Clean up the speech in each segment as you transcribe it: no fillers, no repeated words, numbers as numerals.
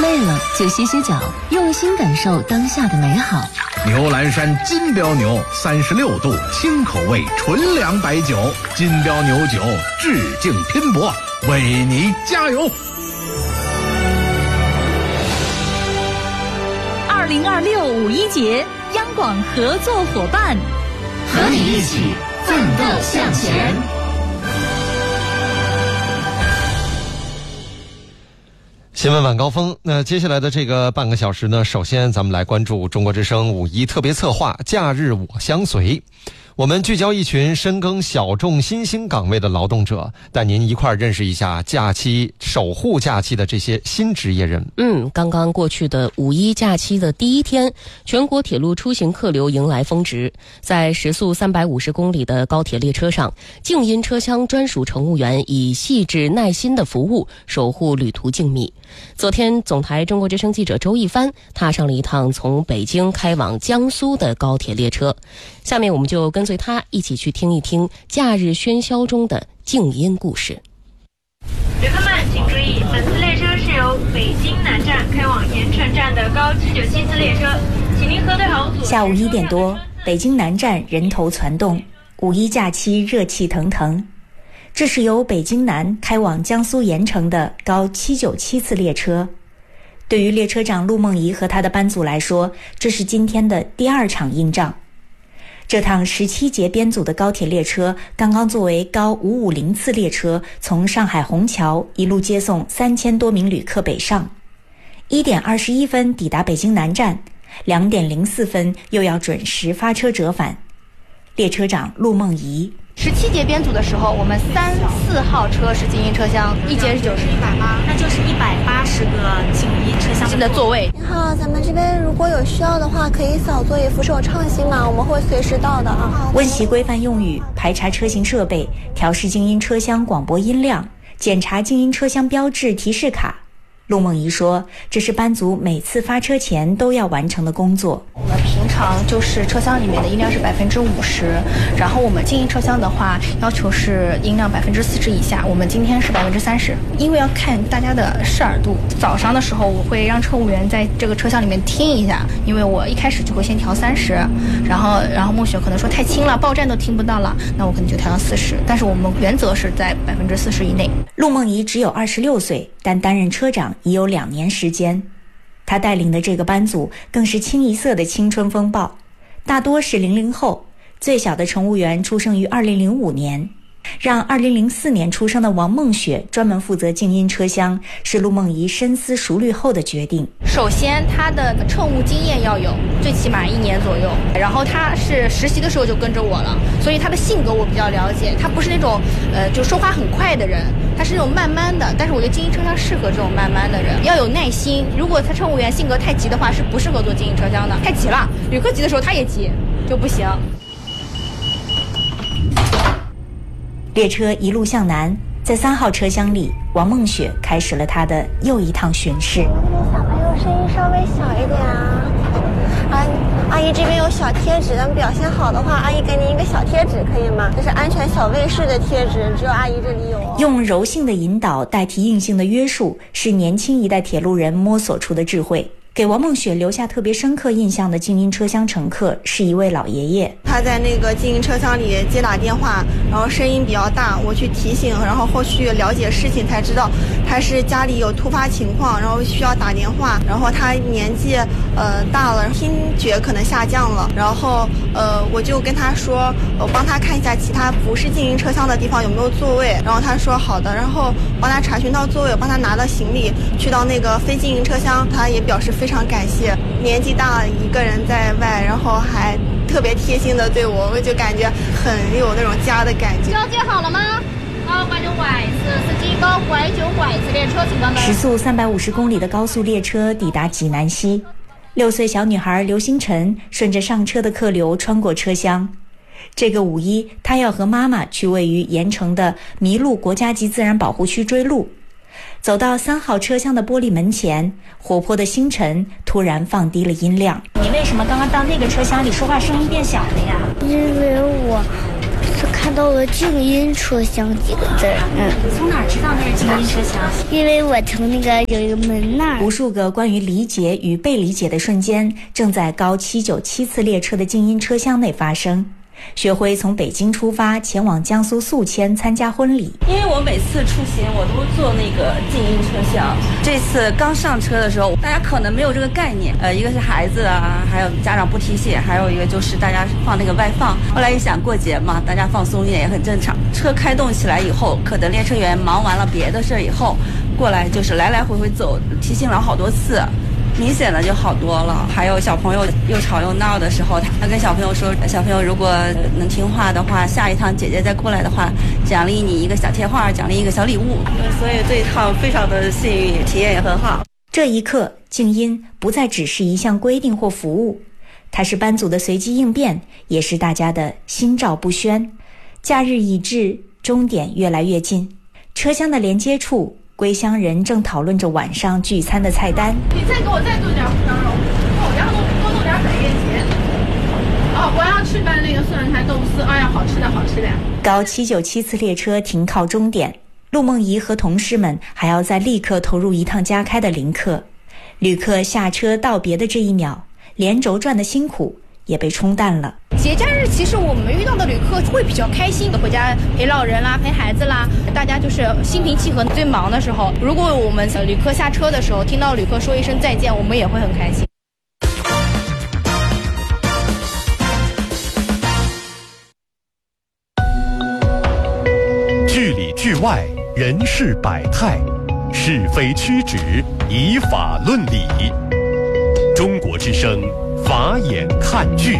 累了就歇歇脚，用心感受当下的美好。 牛栏山金标牛36度轻口味纯粮白酒，金标牛酒致敬拼搏，为你加油。 2026五一节，央广合作伙伴， 和你一起奋斗向前。 新闻晚高峰，那接下来的这个半个小时呢，首先咱们来关注中国之声五一特别策划假日我相随。我们聚焦一群深耕小众新兴岗位的劳动者，带您一块认识一下假期守护假期的这些新职业人。 刚刚过去的五一假期的第一天，全国铁路出行客流迎来峰值。在时速350公里的高铁列车上，静音车厢专属乘务员以细致耐心的服务守护旅途静谧。昨天，总台中国之声记者周一帆踏上了一趟从北京开往江苏的高铁列车。下面我们就跟随他一起去听一听假日喧嚣中的静音故事。 旅客们请注意，本次列车是由北京南站开往盐城站的高797次列车，请您核对好组。 下午1点多，北京南站人头攒动，五一假期热气腾腾。这是由北京南开往江苏盐城的高797次列车。对于列车长陆梦怡和他的班组来说，这是今天的第2场硬仗。这趟17节编组的高铁列车刚刚作为高550次列车从上海虹桥一路接送3000多名旅客北上，1点21分抵达北京南站，2点04分又要准时发车折返。列车长陆梦怡 17节编组的时候，我们3、4号车是静音车厢，一节是180， 那就是180个静音车厢的座位。 你好，咱们这边如果有需要的话，可以扫座椅扶手畅行码，我们会随时到的啊。 温习规范用语，排查车型设备，调试静音车厢广播音量，检查静音车厢标志提示卡。陆梦怡说，这是班组每次发车前都要完成的工作。 我们平常就是车厢里面的音量是50%，然后我们静音车厢的话要求是音量40%以下，我们今天是30%，因为要看大家的视耳度。早上的时候我会让乘务员在这个车厢里面听一下，因为我一开始就会先调30，然后孟雪可能说太轻了，报站都听不到了，那我可能就调到40，但是我们原则是在40%以内。 陆梦怡只有26岁，但担任车长已有2年时间。他带领的这个班组更是清一色的青春风暴，大多是00后，最小的乘务员出生于2005年。让2004年出生的王梦雪专门负责静音车厢，是陆梦怡深思熟虑后的决定。 首先他的乘务经验要有，最起码1年左右，然后他是实习的时候就跟着我了，所以他的性格我比较了解，他不是那种就说话很快的人，他是那种慢慢的，但是我觉得静音车厢适合这种慢慢的人，要有耐心。如果他乘务员性格太急的话，是不适合坐静音车厢的，太急了，旅客急的时候他也急，就不行。 列车一路向南，在3号车厢里，王梦雪开始了她的又一趟巡视。 小朋友声音稍微小一点啊。阿姨这边有小贴纸，咱们表现好的话，阿姨给您一个小贴纸可以吗？这是安全小卫士的贴纸，只有阿姨这里有哦。 用柔性的引导代替硬性的约束，是年轻一代铁路人摸索出的智慧。给王梦雪留下特别深刻印象的静音车厢乘客是一位老爷爷， 他在那个静音车厢里接打电话，然后声音比较大，我去提醒，然后后续了解事情才知道他是家里有突发情况，然后需要打电话，然后他年纪大了，听觉可能下降了，然后我就跟他说，我帮他看一下其他不是静音车厢的地方有没有座位，然后他说好的，然后帮他查询到座位，帮他拿到行李去到那个非静音车厢，他也表示非常感谢，年纪大了一个人在外，然后还特别贴心的对我，我就感觉很有那种家的感觉。 交接好了吗？高拐9拐4，司机高拐9拐4列车请关门。 时速350公里的高速列车抵达济南西，6岁小女孩刘星辰顺着上车的客流穿过车厢。这个五一，她要和妈妈去位于盐城的麋鹿国家级自然保护区追鹿。走到3号车厢的玻璃门前，活泼的星辰突然放低了音量。 你为什么刚刚到那个车厢里说话声音变小了呀？ 因为我是开看到了静音车厢几个字。 从哪儿知道那是静音车厢？ 因为我从那个有一个门那儿。 无数个关于理解与被理解的瞬间，正在高797次列车的静音车厢内发生。薛辉从北京出发，前往江苏宿迁参加婚礼。 因为我每次出行我都坐那个静音车厢，这次刚上车的时候，大家可能没有这个概念，一个是孩子啊，还有家长不提醒，还有一个就是大家放那个外放。后来一想过节嘛，大家放松一点也很正常。车开动起来以后，可能列车员忙完了别的事以后，过来就是来来回回走，提醒了好多次。明显的就好多了。还有小朋友又吵又闹的时候，他跟小朋友说，小朋友如果能听话的话，下一趟姐姐再过来的话，奖励你一个小贴画，奖励一个小礼物。所以这一趟非常的幸运，体验也很好。 这一刻，静音不再只是一项规定或服务，它是班组的随机应变，也是大家的心照不宣。假日已至，终点越来越近，车厢的连接处，归乡人正讨论着晚上聚餐的菜单。 你再给我再做点胡椒肉，然后多弄点百叶结。我要吃拌那个蒜苔豆丝，哎呀，好吃的好吃的。 高797次列车停靠终点，陆梦怡和同事们还要再立刻投入一趟加开的临客。旅客下车道别的这一秒，连轴转的辛苦也被冲淡了。 节假日其实我们遇到的旅客会比较开心，回家陪老人啦，陪孩子啦，大家就是心平气和。最忙的时候，如果我们旅客下车的时候听到旅客说一声再见，我们也会很开心。 剧里剧外，人事百态，是非曲直，以法论理。中国之声，法眼看剧。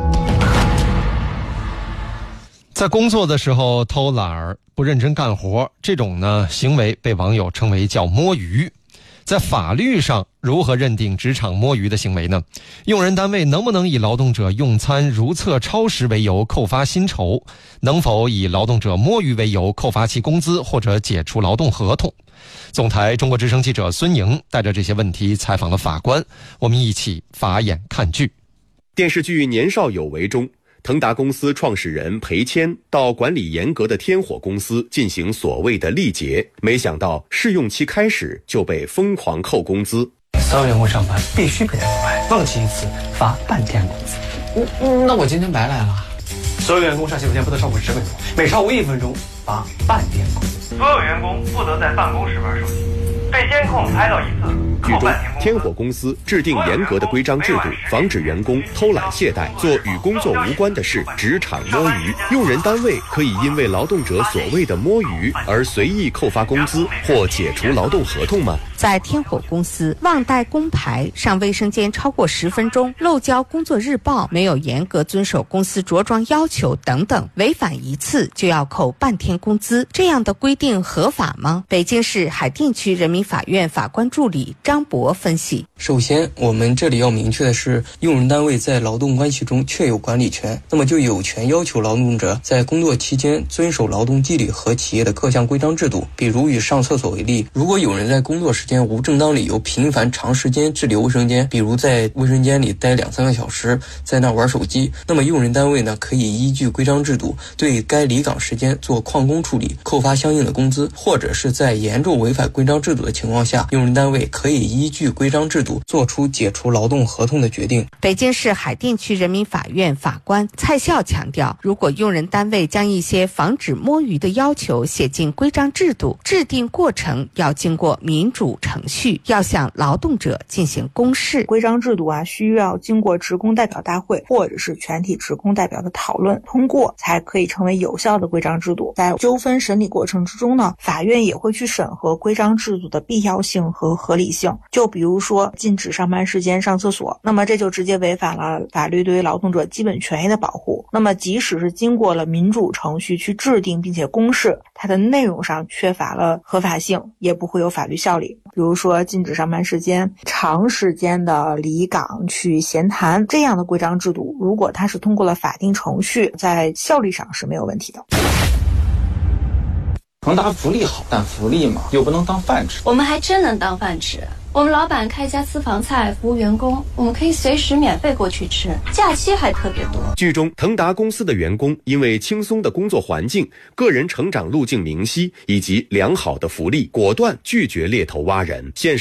在工作的时候偷懒儿、不认真干活，这种呢行为被网友称为叫摸鱼。在法律上如何认定职场摸鱼的行为呢？用人单位能不能以劳动者用餐如厕超时为由扣发薪酬？能否以劳动者摸鱼为由扣发其工资或者解除劳动合同？总台中国之声记者孙莹带着这些问题采访了法官，我们一起法眼看剧。 电视剧《年少有为》中，腾达公司创始人裴谦到管理严格的天火公司进行所谓的历劫，没想到试用期开始就被疯狂扣工资。 所有员工上班必须佩戴头牌，忘记一次罚半天工资。那我今天白来了。所有员工上洗手间不得超过10分钟，每超过1分钟罚半天工资。 所有员工不得在办公室玩手机，被监控拍到一次。 剧中，天火公司制定严格的规章制度，防止员工偷懒懈怠，做与工作无关的事，职场摸鱼。用人单位可以因为劳动者所谓的摸鱼而随意扣发工资或解除劳动合同吗？ 在天火公司，忘带工牌、上卫生间超过10分钟、漏交工作日报、没有严格遵守公司着装要求等等，违反一次就要扣半天工资，这样的规定合法吗？北京市海淀区人民法院法官助理张博分析： 首先，我们这里要明确的是，用人单位在劳动关系中确有管理权，那么就有权要求劳动者在工作期间遵守劳动纪律和企业的各项规章制度。比如以上厕所为例，如果有人在工作时间无正当理由频繁长时间滞留卫生间，比如在卫生间里待2-3个小时，在那玩手机，那么用人单位呢可以依据规章制度对该离岗时间做旷工处理，扣发相应的工资，或者是在严重违反规章制度的情况下，用人单位可以依据规章制度做出解除劳动合同的决定。 北京市海淀区人民法院法官蔡笑强调，如果用人单位将一些防止摸鱼的要求写进规章制度，制定过程要经过民主程序，要向劳动者进行公示。 规章制度需要经过职工代表大会或者是全体职工代表的讨论通过，才可以成为有效的规章制度。在纠纷审理过程之中呢，法院也会去审核规章制度的必要性和合理性。就比如说禁止上班时间上厕所，那么这就直接违反了法律对于劳动者基本权益的保护。那么即使是经过了民主程序去制定并且公示，它的内容上缺乏了合法性，也不会有法律效力。比如说禁止上班时间、长时间的离岗去闲谈，这样的规章制度，如果它是通过了法定程序，在效力上是没有问题的。 腾达福利好，但福利嘛又不能当饭吃。 我们还真能当饭吃。我们老板开家私房菜服务员工，我们可以随时免费过去吃，假期还特别多。 剧中腾达公司的员工因为轻松的工作环境、个人成长路径明晰以及良好的福利，果断拒绝猎头挖人。现